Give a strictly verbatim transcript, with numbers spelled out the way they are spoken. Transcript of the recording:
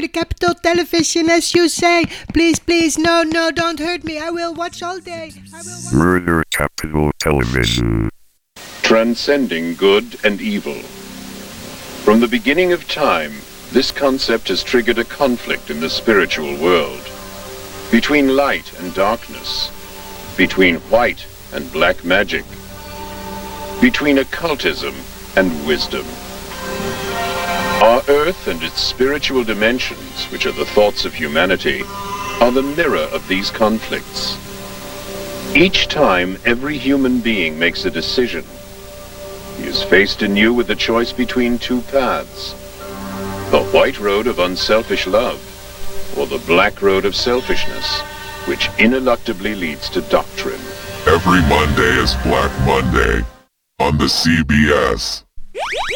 the Capital Television, as you say. Please, please, no, no, don't hurt me. I will watch all day. I will watch- Murder Capital Television. Transcending good and evil. From the beginning of time, this concept has triggered a conflict in the spiritual world. Between light and darkness. Between white and black magic. Between occultism and wisdom. Our Earth and its spiritual dimensions, which are the thoughts of humanity, are the mirror of these conflicts. Each time every human being makes a decision, he is faced anew with the choice between two paths. The white road of unselfish love, or the black road of selfishness, which ineluctably leads to doctrine. Every Monday is Black Monday on the C B S.